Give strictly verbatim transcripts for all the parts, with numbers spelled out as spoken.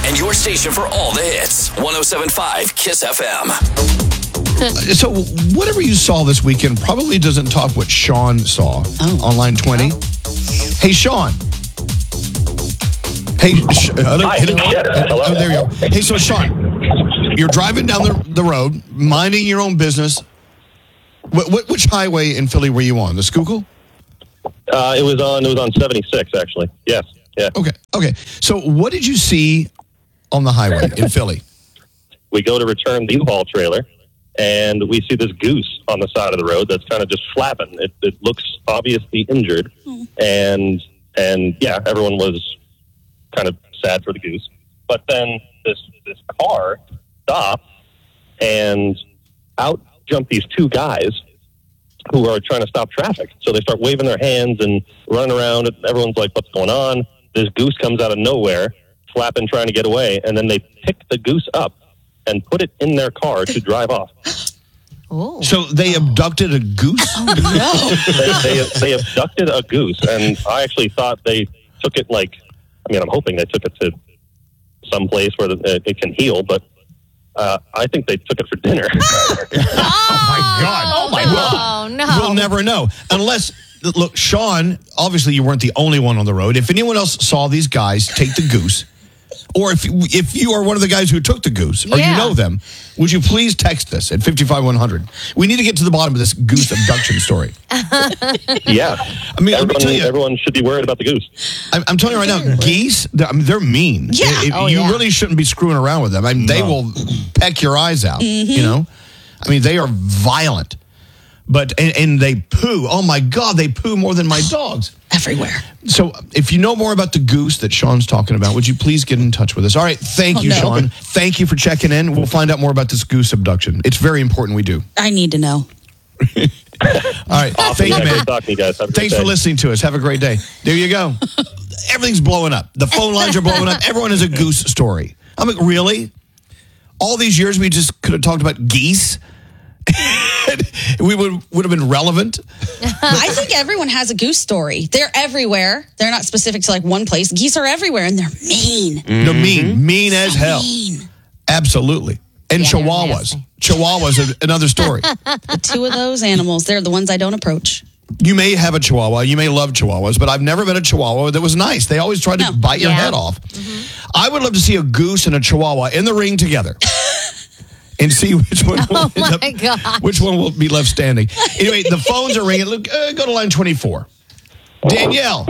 and your station for all the hits. one oh seven point five Kiss F M. So whatever you saw this weekend probably doesn't top what Sean saw oh. on line twenty. Oh. Hey, Sean. Hey, Sh- hello, Hi. hello. Yeah, hello. Oh, there you go. Hey, so Sean, you're driving down the, the road, minding your own business. What, what, which highway in Philly were you on? The Schuylkill? Uh, it was on. It was on seventy-six, actually. Yes. Yeah. Okay. Okay. So, what did you see on the highway in Philly? We go to return the U-Haul trailer, and we see this goose on the side of the road that's kind of just flapping. It, it looks obviously injured, mm. and and yeah, everyone was kind of sad for the goose. But then this this car stopped, and out jump these two guys who are trying to stop traffic. So they start waving their hands and running around. Everyone's like, what's going on? This goose comes out of nowhere, flapping, trying to get away. And then they pick the goose up and put it in their car to drive off. Oh. So they abducted a goose? Oh, no. they, they, they abducted a goose. And I actually thought they took it like, I mean, I'm hoping they took it to some place where it, it can heal, but Uh, I think they took it for dinner. oh, my God. Oh, my God. No. We'll never know. Unless, look, Sean, obviously you weren't the only one on the road. If anyone else saw these guys take the goose, or if if you are one of the guys who took the goose, or yeah. you know them, would you please text us at five one hundred? We need to get to the bottom of this goose abduction story. Yeah. I mean, everyone, let me tell you, everyone should be worried about the goose. I'm, I'm telling you right now, geese, they're, I mean, they're mean. Yeah. It, it, oh, you yeah. really shouldn't be screwing around with them. I mean, they No. will peck your eyes out, Mm-hmm. you know? I mean, they are violent. But, and, and they poo. Oh, my God, they poo more than my dogs. Everywhere. So if you know more about the goose that Sean's talking about, would you please get in touch with us? All right. Thank Oh, you, no. Sean. Thank you for checking in. We'll find out more about this goose abduction. It's very important we do. I need to know. All right. Thank you, Yeah, man. good talking to you guys. Have a great Thanks day. for listening to us. Have a great day. There you go. Everything's blowing up. The phone lines are blowing up. Everyone has a goose story. I'm like, really? All these years we just could have talked about geese? we would would have been relevant. I think everyone has a goose story. They're everywhere. They're not specific to like one place. Geese are everywhere, and they're mean. Mm-hmm. They're mean. Mean as So hell. mean. Absolutely. And Yeah, they're chihuahuas. nasty. Chihuahuas are another story. The two of those animals, they're the ones I don't approach. You may have a chihuahua. You may love chihuahuas, but I've never met a chihuahua that was nice. They always try to No. bite your Yeah. head off. Mm-hmm. I would love to see a goose and a chihuahua in the ring together. And see which one will Oh, end my up- gosh. which one will be left standing. Anyway, the phones are ringing. Look, uh, go to line twenty-four. Danielle.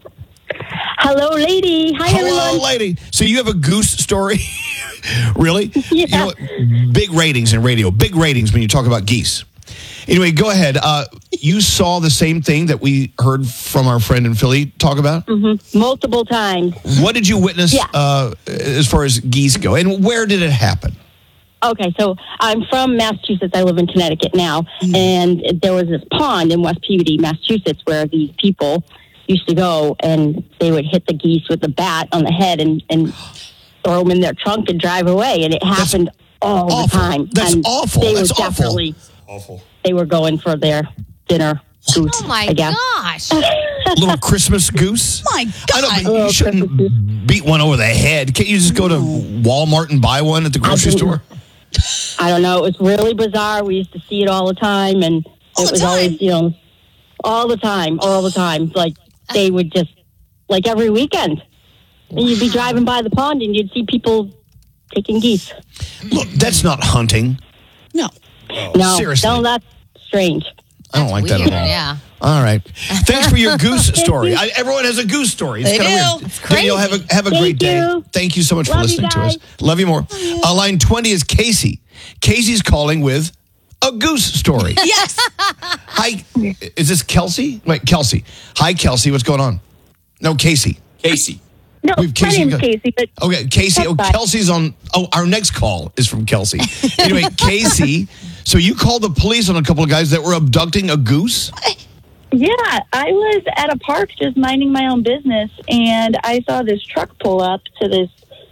Hello, lady. Hi, Hello, everyone. lady. So you have a goose story? Really? Yeah. You know what? Big ratings in radio. Big ratings when you talk about geese. Anyway, go ahead. Uh, you saw the same thing that we heard from our friend in Philly talk about? Mm-hmm. Multiple times. What did you witness Yeah. uh, as far as geese go? And where did it happen? Okay, so I'm from Massachusetts. I live in Connecticut now. Mm-hmm. And there was this pond in West Peabody, Massachusetts, where these people used to go and they would hit the geese with a bat on the head and, and throw them in their trunk and drive away. And it happened all awful. the time. That's and awful. They That's were awful. definitely, Awful. they were going for their dinner goose, Oh my I guess. gosh. Little Christmas goose? My I don't, God. you shouldn't beat one over the head. Can't you just go to Walmart and buy one at the grocery I store? I don't know. It was really bizarre. We used to see it all the time. And All it the was time? always, you know, all the time, all the time. Like they would just, like every weekend. And you'd be driving by the pond and you'd see people taking geese. Look, that's not hunting. No. No, Seriously. no, that's strange. I don't like that Weird, at all. yeah. All right. Thanks for your goose story. I, everyone has a goose story. It's They kind of do. weird. It's Danielle, have a have a Thank great day. you. Thank you so much for Love you listening to us. guys. Love you more. Uh, line twenty is Casey. Casey's calling with a goose story. Yes. Hi. Is this Kelsey? Wait, Kelsey. Hi, Kelsey. What's going on? No, Casey. Casey. No, We've my Casey name's got- Casey, but Okay, Casey. Oh, That's fine. Kelsey's on. Oh, our next call is from Kelsey. Anyway, Casey. So you called the police on a couple of guys that were abducting a goose? Yeah, I was at a park just minding my own business, and I saw this truck pull up to this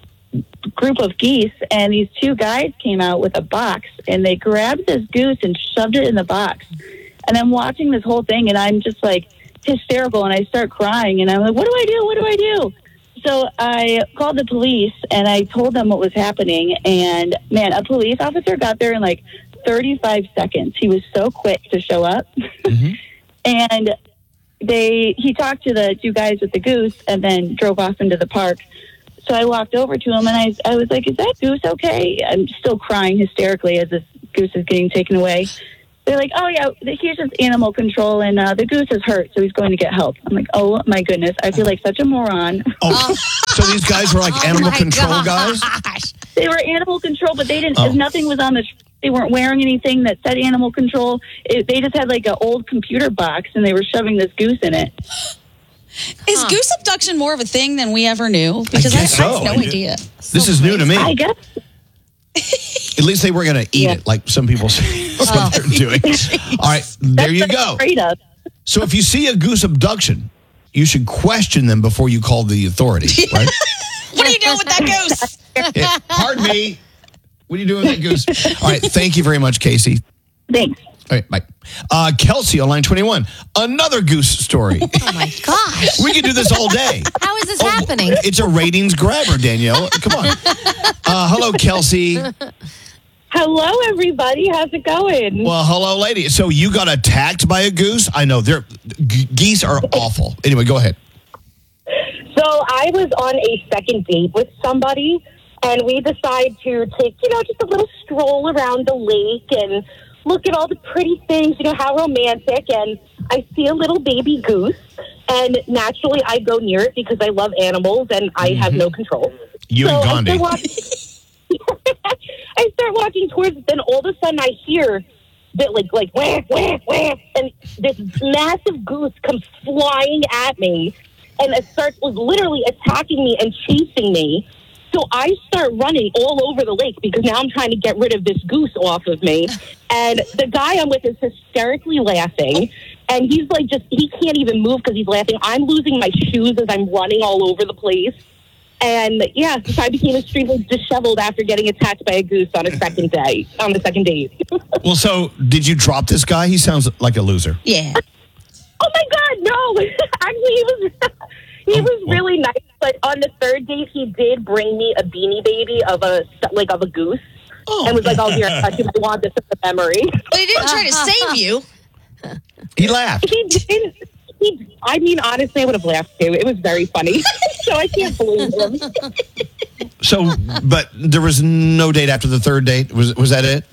group of geese, and these two guys came out with a box, and they grabbed this goose and shoved it in the box. And I'm watching this whole thing, and I'm just like hysterical, and I start crying, and I'm like, what do I do? What do I do? so I called the police and I told them what was happening. And man, a police officer got there in like thirty-five seconds. He was so quick to show up. Mm-hmm. And they he talked to the two guys with the goose and then drove off into the park. So I walked over to him and I, I was like, is that goose okay? I'm still crying hysterically as this goose is getting taken away. They're like, oh, yeah, he's just animal control, and uh, the goose is hurt, so he's going to get help. I'm like, oh, my goodness. I feel like such a moron. Oh, so these guys were like Oh, animal my control gosh. guys? They were animal control, but they didn't, Oh. nothing was on the, they weren't wearing anything that said animal control. It, they just had like an old computer box, and they were shoving this goose in it. Is goose abduction more of a thing than we ever knew? Because I, guess I have so. no I do- idea. This is new to me. I guess. At least they were going to eat Yeah. it, like some people say. That's what they're doing. All right, there you That's go. what I'm afraid of. So if you see a goose abduction, you should question them before you call the authorities, right? What are you doing with that goose? Yeah, pardon me. What are you doing with that goose? All right, thank you very much, Casey. Thanks. All right, bye. Uh, Kelsey on line twenty-one. Another goose story. Oh my gosh. We could do this all day. How is this Oh, happening? It's a ratings grabber, Danielle. Come on. Uh, hello, Kelsey. Hello, everybody. How's it going? Well, hello, lady. So you got attacked by a goose? I know they're g- geese are awful. Anyway, go ahead. So I was on a second date with somebody, and we decided to take, you know, just a little stroll around the lake and look at all the pretty things, you know, how romantic. And I see a little baby goose, and naturally I go near it because I love animals and I have no control. You so and I Gandhi. start, walking, I start walking towards it, then all of a sudden I hear that like like whack whack whack, and this massive goose comes flying at me, and it starts was literally attacking me and chasing me. So I start running all over the lake because now I'm trying to get rid of this goose off of me. And the guy I'm with is hysterically laughing. And he's like, just, he can't even move because he's laughing. I'm losing my shoes as I'm running all over the place. And yeah, so I became extremely disheveled after getting attacked by a goose on a second day, on the second date. Well, so did you drop this guy? He sounds like a loser. Yeah. Oh my God, no! Actually, he was he Oh, was well. really nice. But on the third date, he did bring me a beanie baby of a like of a goose, Oh. and was like, "Oh, here, I want this as a memory." But he didn't try to save you. He laughed. He did. He, I mean, honestly, I would have laughed too. It was very funny, so I can't blame him. So, but there was no date after the third date. Was was that it?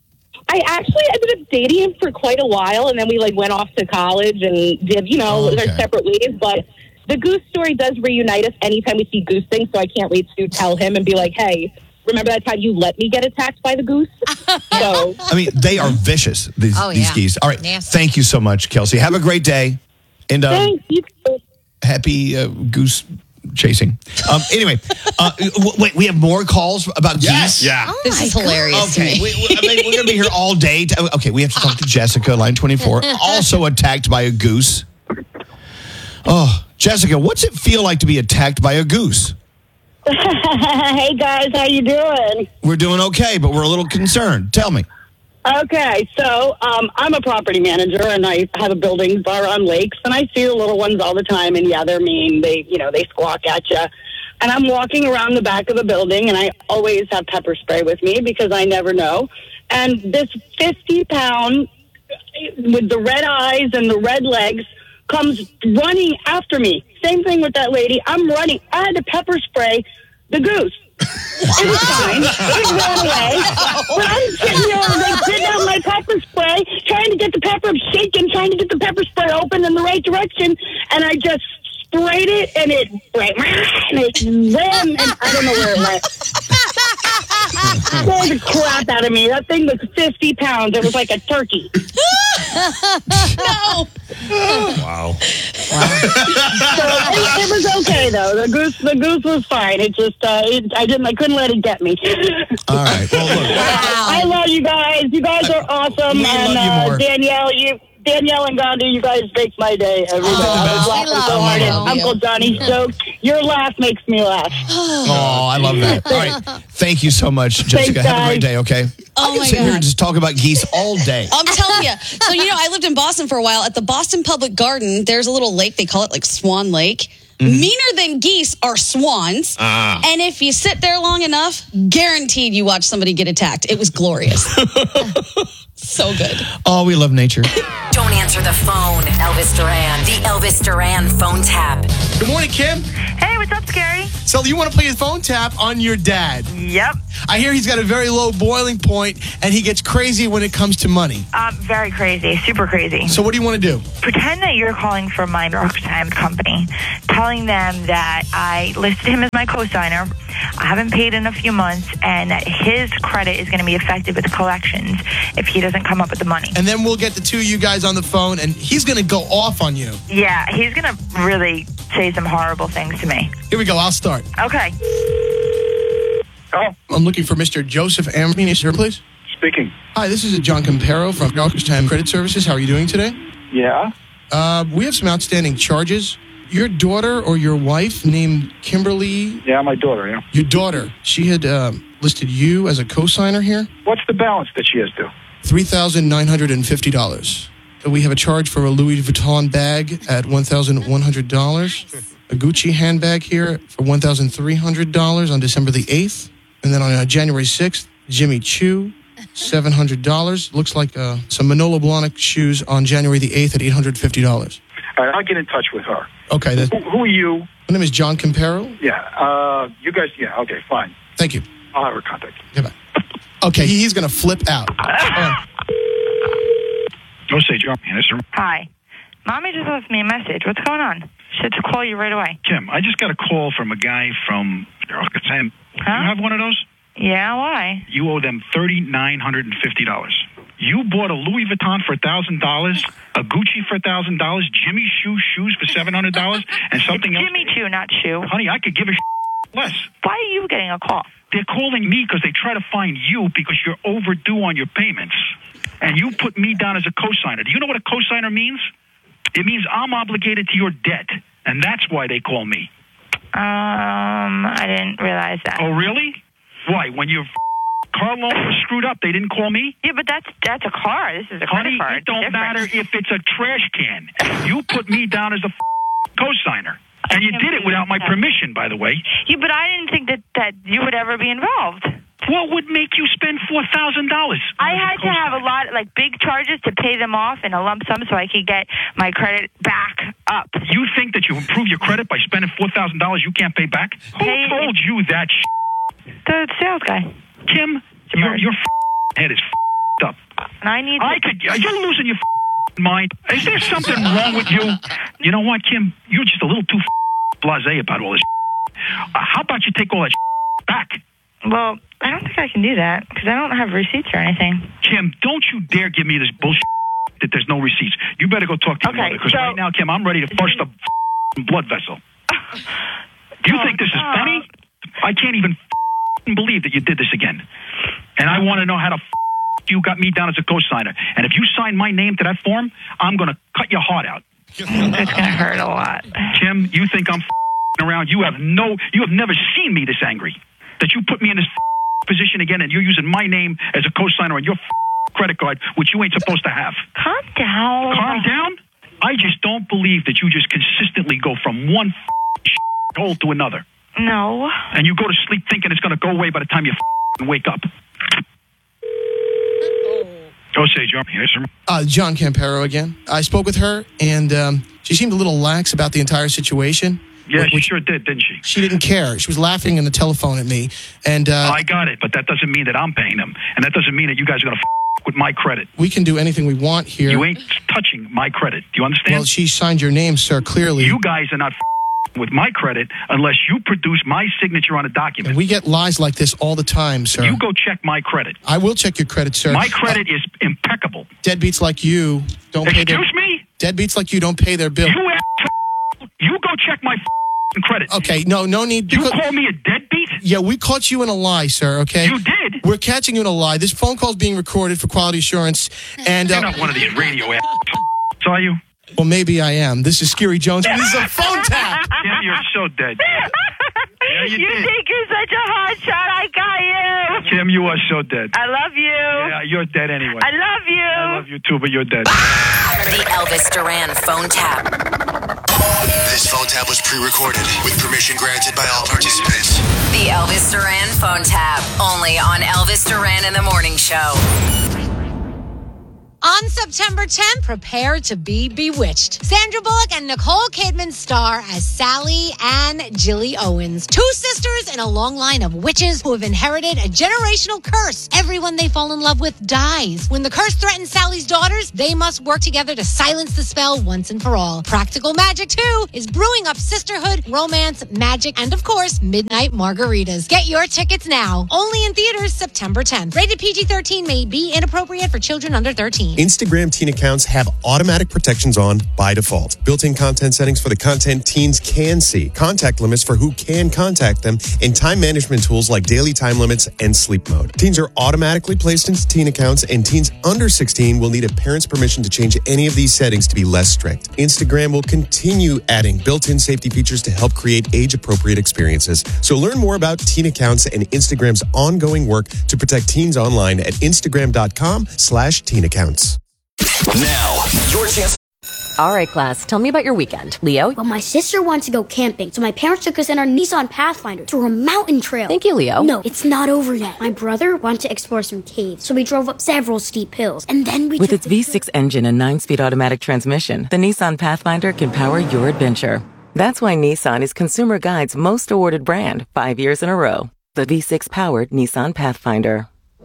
I actually ended up dating him for quite a while, and then we like went off to college and did, you know, Oh, okay. our separate ways. But the goose story does reunite us anytime we see goose things, so I can't wait to tell him and be like, hey, remember that time you let me get attacked by the goose? So I mean, they are vicious, these, Oh, these yeah. geese. All right. Nasty. Thank you so much, Kelsey. Have a great day. And um, thanks. You too. happy uh, goose chasing. Um, anyway, uh, w- wait, we have more calls about geese? Yeah. This is hilarious to Okay, me. we, we, I mean, we're going to be here all day. To, okay, we have to talk to Jessica, line twenty-four, also attacked by a goose. Oh, Jessica, what's it feel like to be attacked by a goose? Hey guys, how you doing? We're doing okay, but we're a little concerned. Tell me. Okay, so um, I'm a property manager, and I have a building bar on lakes, and I see the little ones all the time. And yeah, they're mean. They, you know, they squawk at you. And I'm walking around the back of the building, and I always have pepper spray with me because I never know. And this fifty pound with the red eyes and the red legs comes running after me. Same thing with that lady. I'm running. I had to pepper spray the goose. It was fine. It ran away. But I'm sitting there like sitting out my pepper spray, trying to get the pepper, I'm shaking, trying to get the pepper spray open in the right direction, and I just sprayed it, and it went, and it ran, and I don't know where it went. Scared the crap out of me. That thing was fifty pounds. It was like a turkey. No. Wow. So it, it was okay though. The goose, the goose was fine. It just, uh, it, I didn't, I couldn't let it get me. All right. Well, look. I love you guys. You guys are awesome. We and love you uh, more. Danielle, you, Danielle and Gandhi, you guys make my day every day. I was we laughing love so hard you. at Uncle Johnny's joke. Your laugh makes me laugh. Oh, I love that. All right. Thank you so much, Jessica. Thanks, Have a great guys. day, okay? Oh, I can my sit here God. and just talk about geese all day. I'm telling you. So, you know, I lived in Boston for a while. At the Boston Public Garden, there's a little lake. They call it like Swan Lake. Meaner than geese are swans. Ah. And if you sit there long enough, guaranteed you watch somebody get attacked. It was glorious. So good. Oh, we love nature. Don't answer the phone, Elvis Duran. The Elvis Duran phone tap. Good morning, Kim. Hey, what's up, Scary? So you want to play the phone tap on your dad. Yep. I hear he's got a very low boiling point, and he gets crazy when it comes to money. Um, very crazy, super crazy. So what do you want to do? Pretend that you're calling from my Rocketime company, telling them that I listed him as my co-signer. I haven't paid in a few months, and that his credit is going to be affected with collections if he doesn't come up with the money. And then we'll get the two of you guys on the phone, and he's going to go off on you. Yeah, he's going to really say some horrible things to me. Here we go. I'll start. Okay. Oh, I'm looking for Mister Joseph Ambrose, sir, please. speaking. Hi, this is John Campero from Rocketime Credit Services. How are you doing today? Yeah. Uh, we have some outstanding charges. Your daughter or your wife named Kimberly, Yeah, my daughter, yeah. your daughter, she had uh, listed you as a co-signer here. What's the balance that she has to? three thousand nine hundred fifty dollars. We have a charge for a Louis Vuitton bag at one thousand one hundred dollars. A Gucci handbag here for one thousand three hundred dollars on December the eighth. And then on uh, January sixth, Jimmy Choo, seven hundred dollars. Looks like uh, some Manolo Blahnik shoes on January the eighth at eight hundred fifty dollars. All right, I'll get in touch with her. Okay. That, Who, who are you? my name is John Campero. Yeah, uh, you guys, yeah, okay, fine. Thank you. I'll have her contact you. Goodbye. Okay, he- he's going to flip out. Uh, Don't say John. Hi. Mommy just left me a message. What's going on? She said to call you right away. Kim, I just got a call from a guy from Rocketime. Huh? You have one of those? Yeah, why? You owe them three thousand nine hundred fifty dollars. You bought a Louis Vuitton for one thousand dollars, a Gucci for one thousand dollars, Jimmy Choo shoes for seven hundred dollars, and something else. Jimmy Choo, not Choo. Honey, I could give a less. Why are you getting a call? They're calling me because they try to find you because you're overdue on your payments. And you put me down as a cosigner. Do you know what a cosigner means? It means I'm obligated to your debt. And that's why they call me. Um, I didn't realize that. Oh, really? Why? When your car loan was screwed up, they didn't call me? Yeah, but that's that's a car. This is a Honey, credit card. it don't Different. matter if it's a trash can. You put me down as a cosigner. And you did it without my permission, by the way. Yeah, but I didn't think that, that you would ever be involved. What would make you spend four thousand dollars? I had to have a lot, like big charges to pay them off in a lump sum so I could get my credit back up. You think that you improve your credit by spending four thousand dollars you can't pay back? Who Hey, told you that shit? The sales guy. Kim, your, your head is up. And I need I to- could. You're losing your mind. Is there something wrong with you? You know what, Kim? You're just a little too blasé about all this. Uh, how about you take all that back? Well, I don't think I can do that because I don't have receipts or anything. Kim, don't you dare give me this bullshit that there's no receipts. You better go talk to your Okay, mother because so- right now, Kim, I'm ready to burst a blood vessel. Do you Oh, think this is no. funny? I can't even believe that you did this again. And I want to know how to you got me down as a co-signer. And if you sign my name to that form, I'm going to cut your heart out. It's going to hurt a lot. Kim, you think I'm around? You have no, you have never seen me this angry. That you put me in this position again and you're using my name as a co-signer on your credit card, which you ain't supposed to have. Calm down. Calm down? I just don't believe that you just consistently go from one hole to another. No. And you go to sleep thinking it's going to go away by the time you wake up. Go say, John. Yes, sir. Uh, John Campero again. I spoke with her, and um, she seemed a little lax about the entire situation. Yeah, Which- she sure did, didn't she? She didn't care. She was laughing in the telephone at me. And uh, I got it, but that doesn't mean that I'm paying them. And that doesn't mean that you guys are going to f- with my credit. we can do anything we want here. You ain't touching my credit. Do you understand? Well, she signed your name, sir, clearly. You guys are not f- with my credit unless you produce my signature on a document. And we get lies like this all the time, sir. You go check my credit. I will check your credit, sir. My credit is impeccable. Deadbeats like you don't pay their... Excuse me? Deadbeats like you don't pay their bill. You ass- you go check my f- credit. Okay, no, no need... You because- call me a deadbeat? Yeah, we caught you in a lie, sir, okay? You did? We're catching you in a lie. This phone call is being recorded for quality assurance, and... You're Uh, not one of these radio ass. Are you? well, maybe I am. This is Scary Jones. This is a phone tap! Yeah, you're so dead. Yeah, you you did. think you're such a hot shot? I got you. Kim, you are so dead. I love you. Yeah, you're dead anyway. I love you. I love you too, but you're dead. The Elvis Duran phone tap. This phone tap was pre-recorded with permission granted by all participants. The Elvis Duran phone tap, only on Elvis Duran in the Morning Show. On September tenth, prepare to be bewitched. Sandra Bullock and Nicole Kidman star as Sally and Jilly Owens, two sisters in a long line of witches who have inherited a generational curse. Everyone they fall in love with dies. When the curse threatens Sally's daughters, they must work together to silence the spell once and for all. Practical Magic two is brewing up sisterhood, romance, magic, and of course, midnight margaritas. Get your tickets now. Only in theaters September tenth. Rated P G thirteen, may be inappropriate for children under thirteen. Instagram teen accounts have automatic protections on by default. Built-in content settings for the content teens can see, contact limits for who can contact them, and time management tools like daily time limits and sleep mode. Teens are automatically placed into teen accounts, and teens under sixteen will need a parent's permission to change any of these settings to be less strict. Instagram will continue adding built-in safety features to help create age-appropriate experiences. So learn more about teen accounts and Instagram's ongoing work to protect teens online at Instagram.com slash teen accounts. Now, your chance. All right, class, tell me about your weekend. Leo? Well, my sister wants to go camping, so my parents took us in our Nissan Pathfinder to a mountain trail. Thank you, Leo. No, it's not over yet. My brother wanted to explore some caves, so we drove up several steep hills, and then we With took its the V six engine and nine-speed automatic transmission, the Nissan Pathfinder can power your adventure. That's why Nissan is Consumer Guide's most awarded brand, five years in a row. The V six-powered Nissan Pathfinder.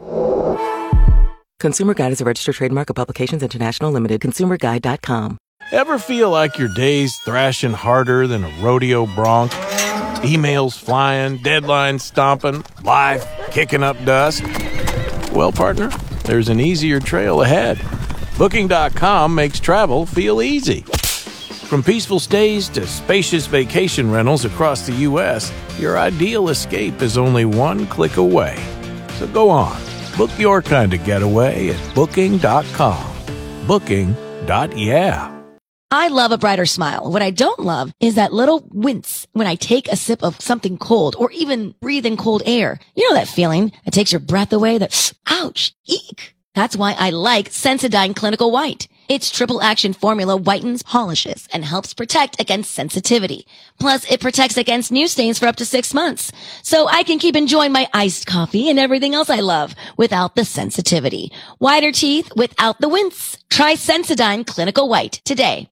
Consumer Guide is a registered trademark of Publications International Limited. consumer guide dot com. Ever feel like your day's thrashing harder than a rodeo bronc? Emails flying, deadlines stomping, life kicking up dust? Well, partner, there's an easier trail ahead. Booking dot com makes travel feel easy. From peaceful stays to spacious vacation rentals across the U S, your ideal escape is only one click away. So go on. Book your kind of getaway at Booking dot com. Booking. Yeah. I love a brighter smile. What I don't love is that little wince when I take a sip of something cold or even breathe in cold air. You know that feeling that takes your breath away, that ouch, eek. That's why I like Sensodyne Clinical White. Its triple action formula whitens, polishes, and helps protect against sensitivity. Plus, it protects against new stains for up to six months. So I can keep enjoying my iced coffee and everything else I love without the sensitivity. Whiter teeth without the wince. Try Sensodyne Clinical White today.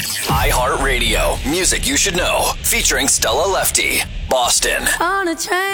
iHeartRadio. Music you should know. Featuring Stella Lefty. Boston. On a train.